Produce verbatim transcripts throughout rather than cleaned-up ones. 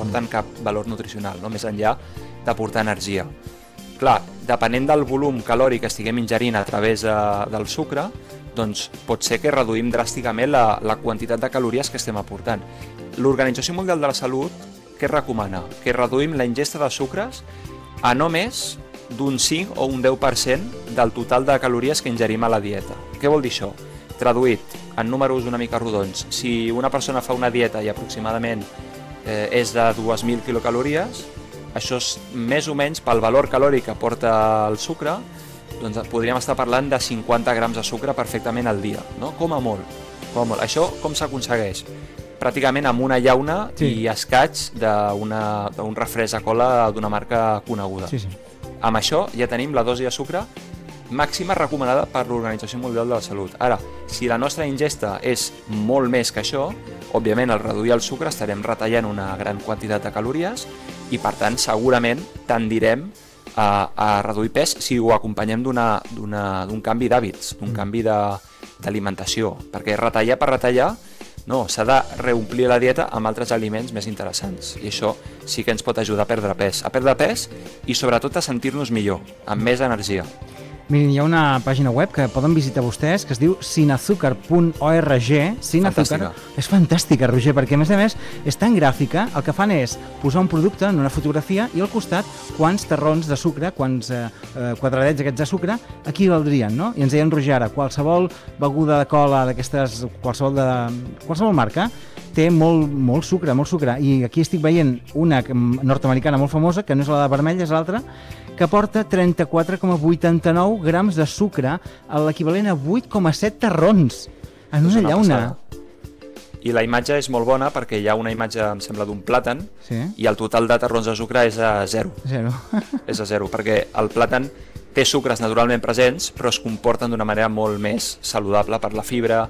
aporten cap valor nutricional, no? Més enllà d'aportar energia. Clar, depenent del volum calòric que estiguem ingerint a través de, del sucre, doncs pot ser que reduïm dràsticament la, la quantitat de calories que estem aportant. L'Organització Mundial de la Salut què recomana? Que reduïm la ingesta de sucres a no més d'un cinc o un deu per cent del total de calories que ingerim a la dieta. Què vol dir això? Traduït en números una mica rodons, si una persona fa una dieta i aproximadament eh, és de dues mil quilocalories, això és més o menys pel valor calòric que aporta el sucre, doncs podríem estar parlant de cinquanta grams de sucre perfectament al dia, no? Com a molt. Com a molt. Això com s'aconsegueix? Pràcticament amb una llauna sí. i escaig d'un refresc a cola d'una marca coneguda. Sí, sí. Amb això ja tenim la dosi de sucre màxima recomanada per l'Organització Mundial de la Salut. Ara, si la nostra ingesta és molt més que això, òbviament al reduir el sucre estarem retallant una gran quantitat de calories i per tant segurament tendirem a, a reduir pes si ho acompanyem d'un canvi d'hàbits, d'un canvi d'alimentació, perquè retallar per retallar no, s'ha de reomplir la dieta amb altres aliments més interessants i això sí que ens pot ajudar a perdre pes, a perdre pes i sobretot a sentir-nos millor, amb més energia. Mirin, hi ha una pàgina web que poden visitar vostès que es diu sinazúcar punt org. Sinazúcar. És fantàstica, Roger, perquè a més a més és tan gràfica, el que fan és posar un producte en una fotografia i al costat quants terrons de sucre, quants eh, quadradets aquests de sucre equivaldrien, no? I ens deien, Roger, ara, qualsevol beguda de cola d'aquestes, qualsevol, de, qualsevol marca, té molt, molt sucre, molt sucre. I aquí estic veient una nord-americana molt famosa, que no és la de vermella, és l'altra, que porta trenta-quatre coma vuitanta-nou grams de sucre, l'equivalent a vuit coma set terrons en una, una llauna. Passada. I la imatge és molt bona perquè hi ha una imatge, em sembla, d'un plàtan sí. i el total de terrons de sucre és a zero. Zero. És a zero, perquè el plàtan té sucres naturalment presents, però es comporten d'una manera molt més saludable per la fibra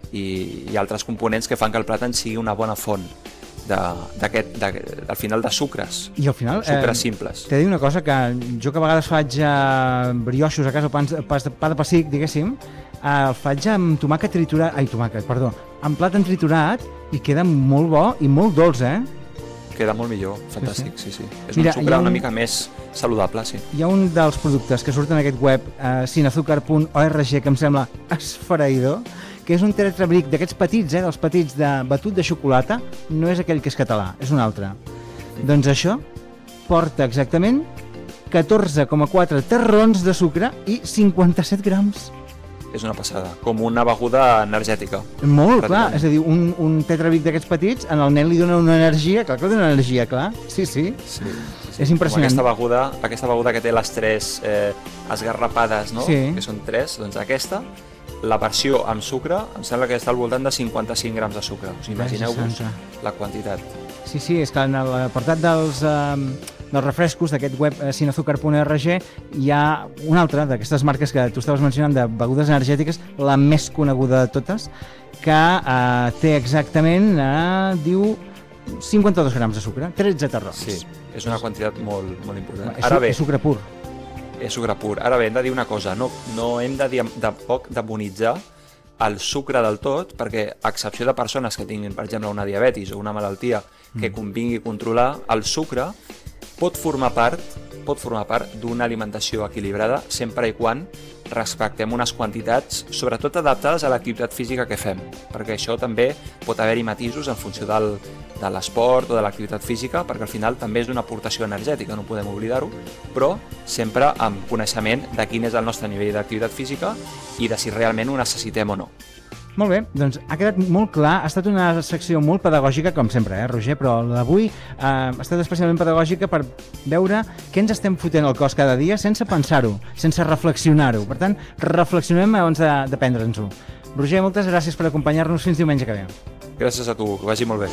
i, i altres components que fan que el plàtan sigui una bona font d'aquest, al final de sucres, i al final, sucres eh, simples. T'he de dir una cosa, que jo que a vegades faig eh, brioixos a casa o pa, pa de pessic, diguéssim, eh, el faig amb tomàquet triturat, ai, tomàquet, perdó, amb plàtan triturat i queda molt bo i molt dolç, eh? Queda molt millor, fantàstic, sí, sí. sí. És Mira, un sucre un... una mica més saludable, sí. Hi ha un dels productes que surten en aquest web, eh, sinazúcar punt org, que em sembla esfereïdor, que és un tetrabric d'aquests petits, eh, dels petits de batut de xocolata, no és aquell que és català, és un altre. Mm. Doncs això porta exactament catorze coma quatre terrons de sucre i cinquanta-set grams. És una passada, com una beguda energètica. Molt, clar, és a dir, un, un tetrabric d'aquests petits, en el nen li dona una energia, clar que dona energia, clar, sí, sí. Sí, sí. És impressionant. Com aquesta beguda, aquesta beguda que té les tres eh, esgarrapades, no? Sí. Que són tres, doncs aquesta, la versió amb sucre, em sembla que està al voltant de cinquanta-cinc grams de sucre. Us imagineu-vos la quantitat. Sí, sí, és que en l'apartat dels, eh, dels refrescos d'aquest web eh, sinazúcar punt org hi ha una altra d'aquestes marques que tu estaves mencionant de begudes energètiques, la més coneguda de totes, que eh, té exactament, eh, diu, cinquanta-dos grams de sucre, tretze terrons. Sí, és una quantitat molt, molt important. És, Ara bé, és sucre pur. És sucre pur. Ara bé, hem de dir una cosa, no, no hem de, de poc demonitzar el sucre del tot, perquè a excepció de persones que tinguin, per exemple, una diabetis o una malaltia que convingui controlar, el sucre pot formar part pot formar part d'una alimentació equilibrada sempre i quan respectem unes quantitats, sobretot adaptades a l'activitat física que fem, perquè això també pot haver-hi matisos en funció del, de l'esport o de l'activitat física, perquè al final també és d'una aportació energètica, no podem oblidar-ho, però sempre amb coneixement de quin és el nostre nivell d'activitat física i de si realment ho necessitem o no. Molt bé, doncs ha quedat molt clar, ha estat una secció molt pedagògica, com sempre, eh, Roger, però l'avui eh, ha estat especialment pedagògica per veure què ens estem fotent al cos cada dia sense pensar-ho, sense reflexionar-ho. Per tant, reflexionem abans de, de prendre'ns-ho. Roger, moltes gràcies per acompanyar-nos fins diumenge que ve. Gràcies a tu, que vagi molt bé.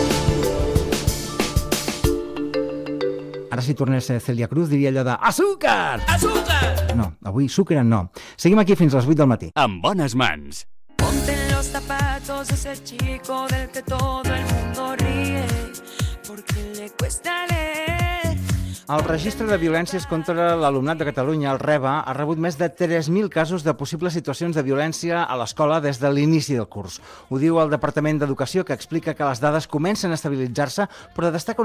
Ara si tornés Celia Cruz diria allò de Azúcar! Azúcar! No, avui sucre no. Seguim aquí fins a les vuit del matí. En bones mans. Ponte en los zapatos de ese chico del que todo el mundo ríe, porque le cuesta leer. El Registre de Violències contra l'Alumnat de Catalunya, el REBA, ha rebut més de tres mil casos de possibles situacions de violència a l'escola des de l'inici del curs. Ho diu el Departament d'Educació, que explica que les dades comencen a estabilitzar-se, però destaca una